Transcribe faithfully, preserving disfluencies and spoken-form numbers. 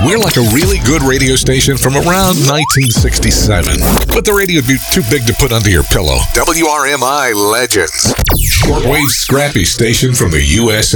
We're like a really good radio station from around nineteen sixty-seven. But the radio would be too big to put under your pillow. W R M I Legends. Shortwave scrappy station from the U S A.